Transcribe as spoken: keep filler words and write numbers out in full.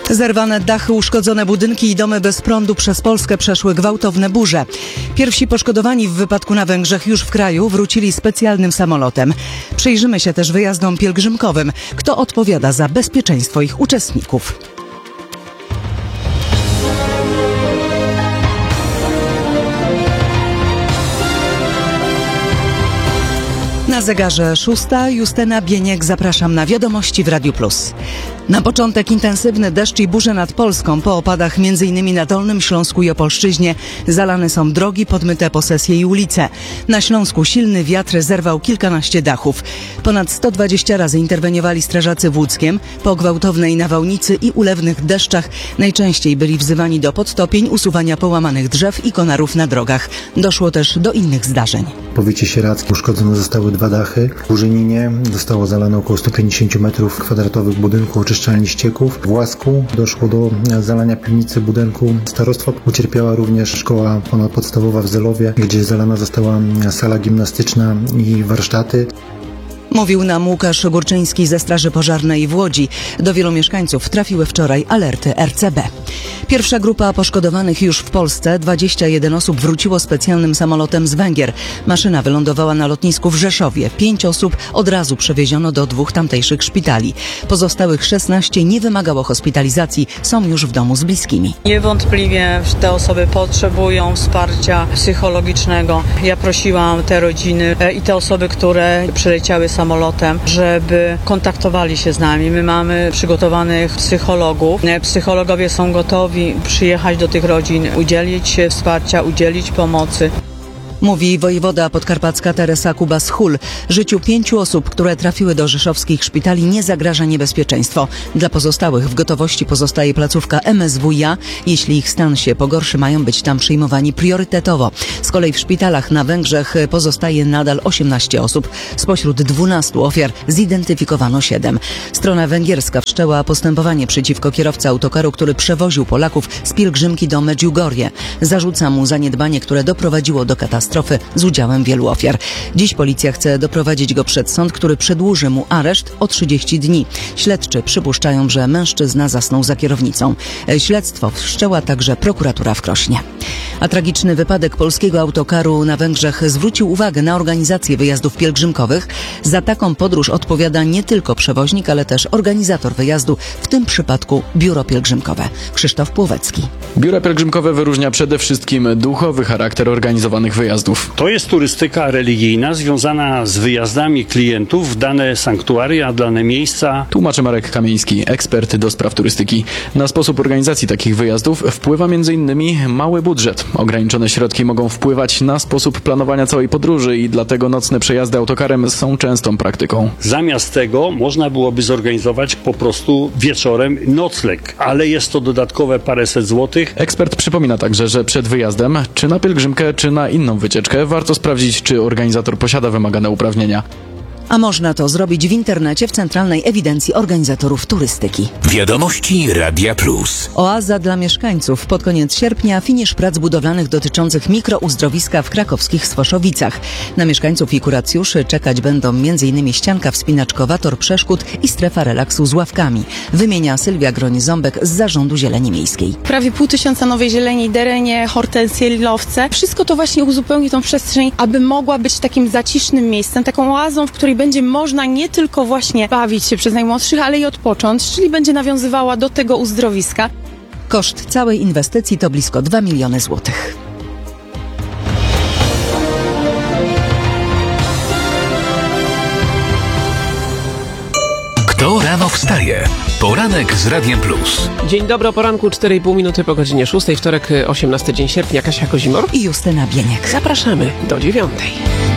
Zerwane dachy, uszkodzone budynki i domy bez prądu przez Polskę przeszły gwałtowne burze. Pierwsi poszkodowani w wypadku na Węgrzech już w kraju wrócili specjalnym samolotem. Przyjrzymy się też wyjazdom pielgrzymkowym. Kto odpowiada za bezpieczeństwo ich uczestników? Na zegarze szósta, Justyna Bieniek, zapraszam na wiadomości w Radiu Plus. Na początek intensywny deszcz i burze nad Polską. Po opadach m.in. na Dolnym Śląsku i Opolszczyźnie zalane są drogi, podmyte posesje i ulice. Na Śląsku silny wiatr zerwał kilkanaście dachów. Ponad sto dwadzieścia razy interweniowali strażacy w Łódzkiem. Po gwałtownej nawałnicy i ulewnych deszczach najczęściej byli wzywani do podtopień, usuwania połamanych drzew i konarów na drogach. Doszło też do innych zdarzeń. W powiecie sieradzkim uszkodzone zostały dwa dachy. W Burzyninie zostało zalane około sto pięćdziesiąt metrów kwadratowych budynku oczyszczalni ścieków. W Łasku doszło do zalania piwnicy budynku starostwa. Ucierpiała również szkoła ponadpodstawowa w Zelowie, gdzie zalana została sala gimnastyczna i warsztaty. Mówił nam Łukasz Górczyński ze Straży Pożarnej w Łodzi. Do wielu mieszkańców trafiły wczoraj alerty R C B. Pierwsza grupa poszkodowanych już w Polsce. dwadzieścia jeden osób wróciło specjalnym samolotem z Węgier. Maszyna wylądowała na lotnisku w Rzeszowie. Pięć osób od razu przewieziono do dwóch tamtejszych szpitali. Pozostałych szesnaście nie wymagało hospitalizacji. Są już w domu z bliskimi. Niewątpliwie te osoby potrzebują wsparcia psychologicznego. Ja prosiłam te rodziny i te osoby, które przyleciały samolotem, żeby kontaktowali się z nami. My mamy przygotowanych psychologów. Psychologowie są gotowi przyjechać do tych rodzin, udzielić wsparcia, udzielić pomocy. Mówi wojewoda podkarpacka Teresa Kubas-Hul. Życiu pięciu osób, które trafiły do rzeszowskich szpitali, nie zagraża niebezpieczeństwo. Dla pozostałych w gotowości pozostaje placówka M S W iA. Jeśli ich stan się pogorszy, mają być tam przyjmowani priorytetowo. Z kolei w szpitalach na Węgrzech pozostaje nadal osiemnaście osób. Spośród dwunastu ofiar zidentyfikowano siedem. Strona węgierska wszczęła postępowanie przeciwko kierowcy autokaru, który przewoził Polaków z pielgrzymki do Medjugorje. Zarzuca mu zaniedbanie, które doprowadziło do katastrofy z udziałem wielu ofiar. Dziś policja chce doprowadzić go przed sąd, który przedłuży mu areszt o trzydzieści dni. Śledczy przypuszczają, że mężczyzna zasnął za kierownicą. Śledztwo wszczęła także prokuratura w Krośnie. A tragiczny wypadek polskiego autokaru na Węgrzech zwrócił uwagę na organizację wyjazdów pielgrzymkowych. Za taką podróż odpowiada nie tylko przewoźnik, ale też organizator wyjazdu, w tym przypadku biuro pielgrzymkowe. Krzysztof Płowecki. Biuro pielgrzymkowe wyróżnia przede wszystkim duchowy charakter organizowanych wyjazdów. To jest turystyka religijna związana z wyjazdami klientów w dane sanktuaria, dane miejsca. Tłumaczy Marek Kamieński, ekspert do spraw turystyki. Na sposób organizacji takich wyjazdów wpływa m.in. mały budżet. Ograniczone środki mogą wpływać na sposób planowania całej podróży i dlatego nocne przejazdy autokarem są częstą praktyką. Zamiast tego można byłoby zorganizować po prostu wieczorem nocleg, ale jest to dodatkowe paręset złotych. Ekspert przypomina także, że przed wyjazdem, czy na pielgrzymkę, czy na inną wycieczkę, warto sprawdzić, czy organizator posiada wymagane uprawnienia. A można to zrobić w internecie w Centralnej Ewidencji Organizatorów Turystyki. Wiadomości Radia Plus. Oaza dla mieszkańców. Pod koniec sierpnia finisz prac budowlanych dotyczących mikrouzdrowiska w krakowskich Swoszowicach. Na mieszkańców i kuracjuszy czekać będą m.in. ścianka wspinaczkowa, tor przeszkód i strefa relaksu z ławkami. Wymienia Sylwia Groń-Ząbek z Zarządu Zieleni Miejskiej. Prawie pół tysiąca nowej zieleni, derenie, hortensje, lilowce. Wszystko to właśnie uzupełni tą przestrzeń, aby mogła być takim zacisznym miejscem, taką oazą, w której będzie można nie tylko właśnie bawić się przez najmłodszych, ale i odpocząć, czyli będzie nawiązywała do tego uzdrowiska. Koszt całej inwestycji to blisko dwa miliony złotych. Kto rano wstaje? Poranek z Radiem Plus. Dzień dobry, o poranku, cztery i pół minuty po godzinie szóstej, wtorek, osiemnasty dzień sierpnia. Kasia Kozimor i Justyna Bieniek. Zapraszamy do dziewiątej.